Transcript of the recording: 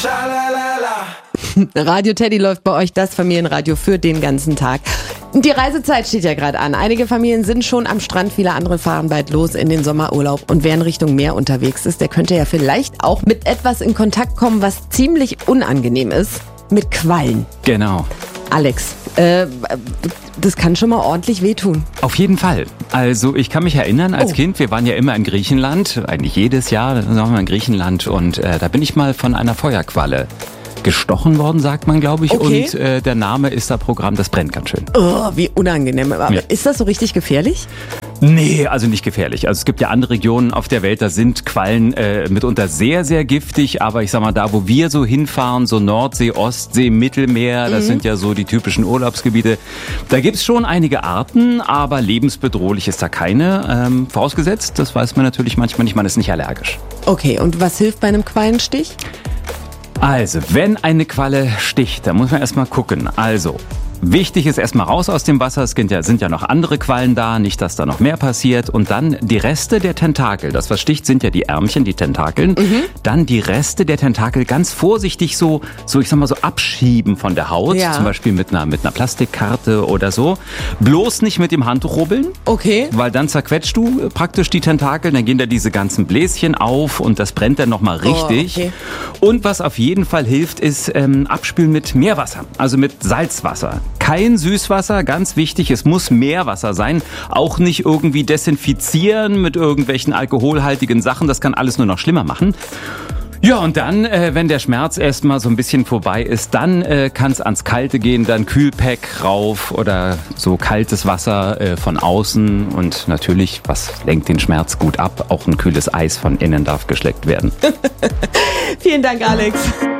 Radio Teddy läuft bei euch, das Familienradio für den ganzen Tag. Die Reisezeit steht ja gerade an. Einige Familien sind schon am Strand, viele andere fahren bald los in den Sommerurlaub. Und wer in Richtung Meer unterwegs ist, der könnte ja vielleicht auch mit etwas in Kontakt kommen, was ziemlich unangenehm ist. Mit Quallen. Genau. Alex, das kann schon mal ordentlich wehtun. Auf jeden Fall. Also ich kann mich erinnern, als Kind, wir waren ja immer in Griechenland, eigentlich jedes Jahr waren wir in Griechenland und da bin ich mal von einer Feuerqualle gestochen worden, sagt man, glaube ich. Okay. Und der Name ist da Programm, das brennt ganz schön. Oh, wie unangenehm. Aber Ja. ist das so richtig gefährlich? Nee, also nicht gefährlich. Also es gibt ja andere Regionen auf der Welt, da sind Quallen mitunter sehr, sehr giftig. Aber ich sag mal, da wo wir so hinfahren, so Nordsee, Ostsee, Mittelmeer, das sind ja so die typischen Urlaubsgebiete. Da gibt's schon einige Arten, aber lebensbedrohlich ist da keine. Vorausgesetzt, das weiß man natürlich manchmal nicht, man ist nicht allergisch. Okay, und was hilft bei einem Quallenstich? Also, wenn eine Qualle sticht, dann muss man erstmal gucken. Also, wichtig ist erstmal raus aus dem Wasser. Es sind ja noch andere Quallen da, nicht, dass da noch mehr passiert. Und dann die Reste der Tentakel. Das, was sticht, sind ja die Ärmchen, die Tentakeln. Dann die Reste der Tentakel ganz vorsichtig so ich sag mal so abschieben von der Haut. Ja. Zum Beispiel mit einer Plastikkarte oder so. Bloß nicht mit dem Handtuch rubbeln. Okay. Weil dann zerquetscht du praktisch die Tentakel, dann gehen da diese ganzen Bläschen auf und das brennt dann nochmal richtig. Okay. Und was auf jeden Fall hilft, ist abspülen mit Meerwasser, also mit Salzwasser. Kein Süßwasser, ganz wichtig, es muss Meerwasser sein. Auch nicht irgendwie desinfizieren mit irgendwelchen alkoholhaltigen Sachen, das kann alles nur noch schlimmer machen. Ja, und dann, wenn der Schmerz erstmal so ein bisschen vorbei ist, dann kann es ans Kalte gehen, dann Kühlpack rauf oder so kaltes Wasser von außen. Und natürlich, was lenkt den Schmerz gut ab, auch ein kühles Eis von innen darf geschleckt werden. Vielen Dank, Alex.